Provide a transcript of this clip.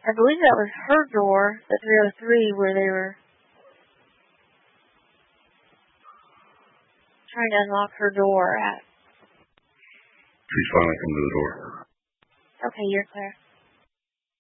I believe that was her door, the 303, where they were trying to unlock her door at. She's finally come to the door. Okay, you're clear.